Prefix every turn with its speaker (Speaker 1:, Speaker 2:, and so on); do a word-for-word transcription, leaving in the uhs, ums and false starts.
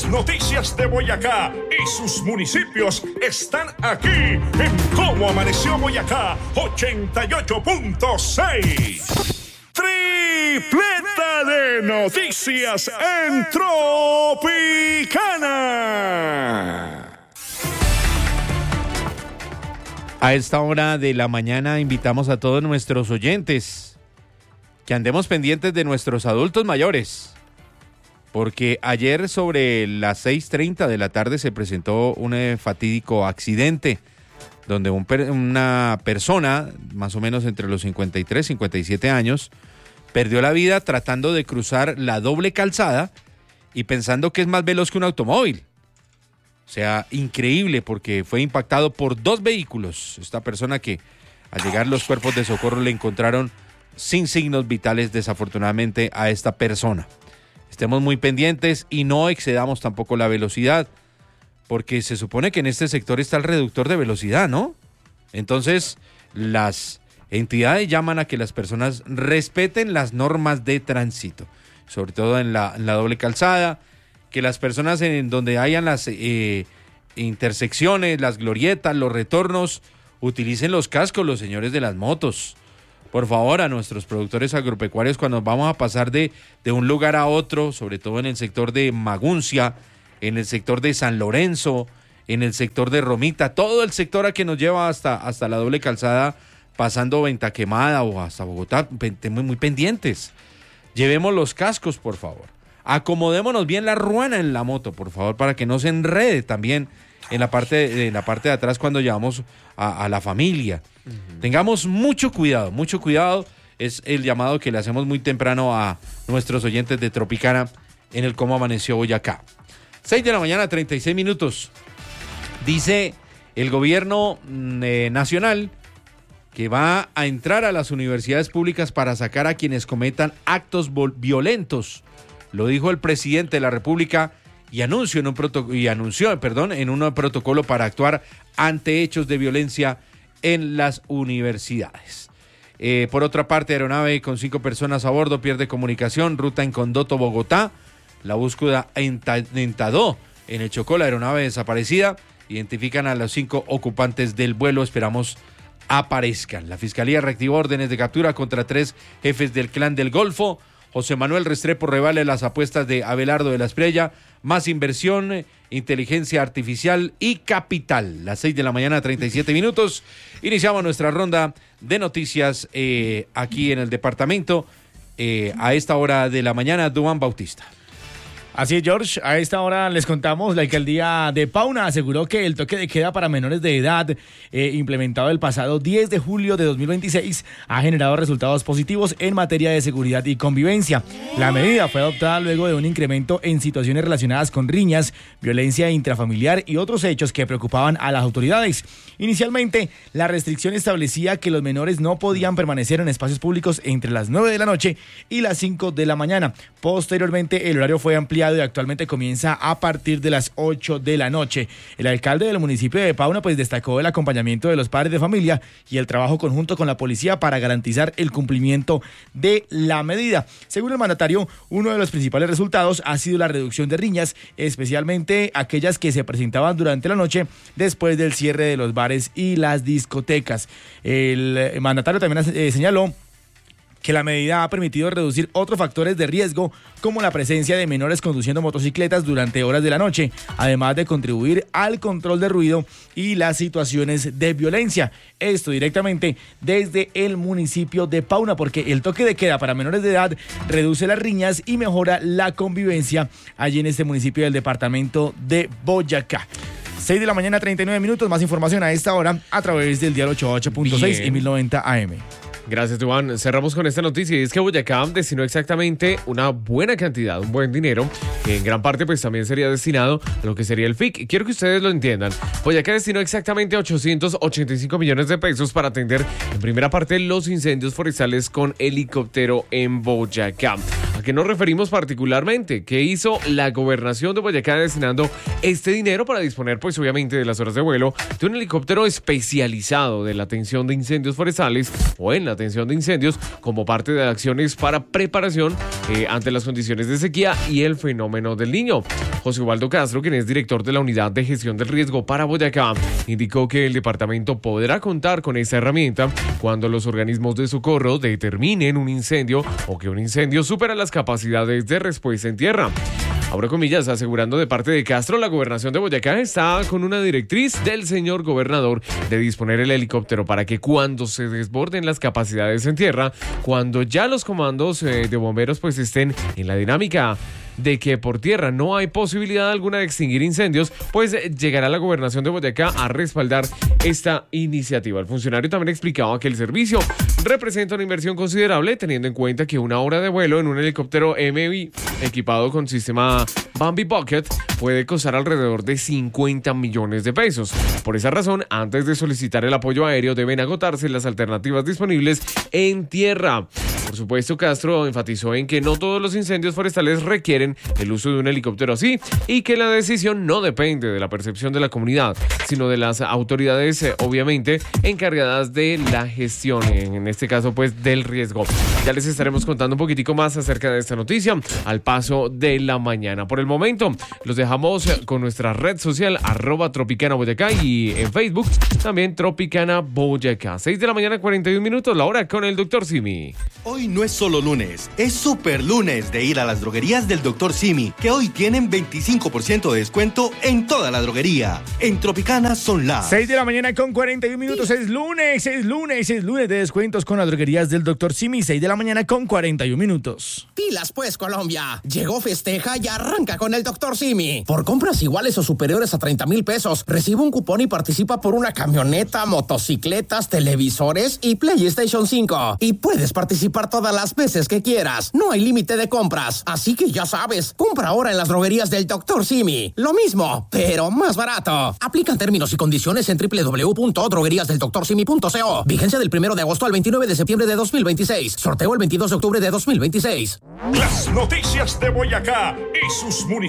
Speaker 1: Las noticias de Boyacá y sus municipios están aquí en Cómo Amaneció Boyacá ochenta y ocho punto seis. Tripleta de noticias en Tropicana.
Speaker 2: A esta hora de la mañana invitamos a todos nuestros oyentes que andemos pendientes de nuestros adultos mayores, porque ayer sobre las seis treinta de la tarde se presentó un eh, fatídico accidente donde un per- una persona, más o menos entre los cincuenta y tres y cincuenta y siete años, perdió la vida tratando de cruzar la doble calzada y pensando que es más veloz que un automóvil. O sea, increíble, porque fue impactado por dos vehículos. Esta persona que al llegar los cuerpos de socorro le encontraron sin signos vitales, desafortunadamente, a esta persona. Estemos muy pendientes y no excedamos tampoco la velocidad, porque se supone que en este sector está el reductor de velocidad, ¿no? Entonces, las entidades llaman a que las personas respeten las normas de tránsito, sobre todo en la, en la doble calzada, que las personas en donde hayan las eh, intersecciones, las glorietas, los retornos, utilicen los cascos, los señores de las motos. Por favor, a nuestros productores agropecuarios, cuando vamos a pasar de, de un lugar a otro, sobre todo en el sector de Maguncia, en el sector de San Lorenzo, en el sector de Romita, todo el sector a que nos lleva hasta, hasta la doble calzada, pasando Venta Quemada o hasta Bogotá, muy, muy pendientes. Llevemos los cascos, por favor. Acomodémonos bien la ruana en la moto, por favor, para que no se enrede también en la parte, en la parte de atrás cuando llevamos a, a la familia. Uh-huh. Tengamos mucho cuidado, mucho cuidado. Es el llamado que le hacemos muy temprano a nuestros oyentes de Tropicana en el Cómo Amaneció Boyacá. seis de la mañana, treinta y seis minutos. Dice el gobierno eh, nacional que va a entrar a las universidades públicas para sacar a quienes cometan actos vol- violentos. Lo dijo el presidente de la República y anunció en un proto- y anunció, perdón, en un protocolo para actuar ante hechos de violencia en las universidades. Eh, por otra parte, aeronave con cinco personas a bordo pierde comunicación, ruta en Condoto, Bogotá. La búsqueda en, Ta- en Tadó, en el Chocó, la aeronave desaparecida. Identifican a los cinco ocupantes del vuelo, esperamos aparezcan. La Fiscalía reactivó órdenes de captura contra tres jefes del Clan del Golfo. José Manuel Restrepo revale las apuestas de Abelardo de la Espriella, más inversión, inteligencia artificial y capital. Las seis de la mañana, treinta y siete minutos. Iniciamos nuestra ronda de noticias eh, aquí en el departamento. Eh, a esta hora de la mañana, Duan Bautista.
Speaker 3: Así es, George. A esta hora les contamos, la alcaldía de Pauna aseguró que el toque de queda para menores de edad eh, implementado el pasado diez de julio de dos mil veintiséis ha generado resultados positivos en materia de seguridad y convivencia. La medida fue adoptada luego de un incremento en situaciones relacionadas con riñas, violencia intrafamiliar y otros hechos que preocupaban a las autoridades. Inicialmente, la restricción establecía que los menores no podían permanecer en espacios públicos entre las nueve de la noche y las cinco de la mañana. Posteriormente, el horario fue ampliado y actualmente comienza a partir de las ocho de la noche. El alcalde del municipio de Pauna pues destacó el acompañamiento de los padres de familia y el trabajo conjunto con la policía para garantizar el cumplimiento de la medida. Según el mandatario, uno de los principales resultados ha sido la reducción de riñas, especialmente aquellas que se presentaban durante la noche después del cierre de los bares y las discotecas. El mandatario también eh, señaló que la medida ha permitido reducir otros factores de riesgo, como la presencia de menores conduciendo motocicletas durante horas de la noche, además de contribuir al control de ruido y las situaciones de violencia. Esto directamente desde el municipio de Pauna, porque el toque de queda para menores de edad reduce las riñas y mejora la convivencia allí en este municipio del departamento de Boyacá. seis de la mañana, treinta y nueve minutos. Más información a esta hora a través del dial ochenta y ocho punto seis y mil noventa A M.
Speaker 4: Gracias, Duan. Cerramos con esta noticia y es que Boyacá destinó exactamente una buena cantidad, un buen dinero, que en gran parte pues también sería destinado a lo que sería el F I C. Quiero que ustedes lo entiendan. Boyacá destinó exactamente ochocientos ochenta y cinco millones de pesos para atender en primera parte los incendios forestales con helicóptero en Boyacá. ¿A qué nos referimos particularmente? ¿Qué hizo la gobernación de Boyacá destinando este dinero para disponer pues obviamente de las horas de vuelo de un helicóptero especializado de la atención de incendios forestales o en la atención de incendios como parte de acciones para preparación eh, ante las condiciones de sequía y el fenómeno del Niño? José Ubaldo Castro, quien es director de la Unidad de Gestión del Riesgo para Boyacá, indicó que el departamento podrá contar con esta herramienta cuando los organismos de socorro determinen un incendio o que un incendio supera las capacidades de respuesta en tierra. Abro comillas, asegurando de parte de Castro, la gobernación de Boyacá está con una directriz del señor gobernador de disponer el helicóptero para que cuando se desborden las capacidades en tierra, cuando ya los comandos eh, de bomberos pues estén en la dinámica de que por tierra no hay posibilidad alguna de extinguir incendios, pues llegará la gobernación de Boyacá a respaldar esta iniciativa. El funcionario también explicaba que el servicio representa una inversión considerable, teniendo en cuenta que una hora de vuelo en un helicóptero M V equipado con sistema Bambi Bucket puede costar alrededor de cincuenta millones de pesos. Por esa razón, antes de solicitar el apoyo aéreo, deben agotarse las alternativas disponibles en tierra. Por supuesto, Castro enfatizó en que no todos los incendios forestales requieren el uso de un helicóptero así y que la decisión no depende de la percepción de la comunidad, sino de las autoridades, eh, obviamente, encargadas de la gestión, en este caso, pues, del riesgo. Ya les estaremos contando un poquitico más acerca de esta noticia al paso de la mañana. Por el momento, los dejamos con nuestra red social, arroba Tropicana Boyacá, y en Facebook también Tropicana Boyacá. seis de la mañana, cuarenta y un minutos, la hora con el doctor Simi.
Speaker 5: Hoy no es solo lunes, es super lunes de ir a las droguerías del doctor Simi, que hoy tienen veinticinco por ciento de descuento en toda la droguería. En Tropicana son las
Speaker 3: seis de la mañana con cuarenta y un minutos, es lunes, es lunes, es lunes de descuentos con las droguerías del doctor Simi, seis de la mañana con cuarenta y un minutos.
Speaker 6: Pilas pues, Colombia. Llegó, festeja y arranca con el doctor Simi. Por compras iguales o superiores a treinta mil pesos, recibe un cupón y participa por una camioneta, motocicletas, televisores y PlayStation cinco. Y puedes participar todas las veces que quieras. No hay límite de compras. Así que ya sabes, compra ahora en las droguerías del doctor Simi. Lo mismo, pero más barato. Aplican términos y condiciones en doble u doble u doble u punto droguerías del doctor simi punto co. Vigencia del primero de agosto al veintinueve de septiembre de dos mil veintiséis. Sorteo el veintidós de octubre de dos mil veintiséis.
Speaker 1: Las noticias de Boyacá y sus municipios.